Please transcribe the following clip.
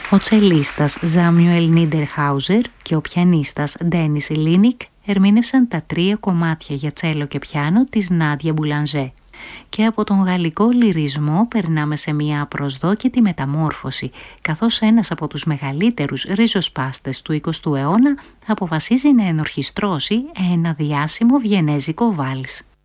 Ο τσελίστας Ζάμιουελ Νίντερχάουζερ και ο πιανίστας Ντένις Λίνικ ερμήνευσαν τα 3 κομμάτια για τσέλο και πιάνο της Νάντια Μπουλανζέ. Και από τον γαλλικό λυρισμό περνάμε σε μια απροσδόκητη μεταμόρφωση, καθώς ένας από τους μεγαλύτερους ριζοσπάστες του 20ου αιώνα αποφασίζει να ενορχιστρώσει ένα διάσημο βιενέζικο βάλς.